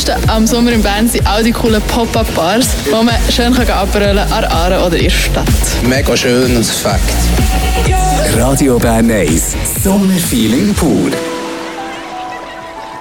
Coolste am Sommer in Bern sind auch die coolen Pop-Up-Bars, wo man schön abrollen kann an Aare oder in der Stadt. Mega schön und Fakt. Radio Bern 1, Sommerfeeling pur.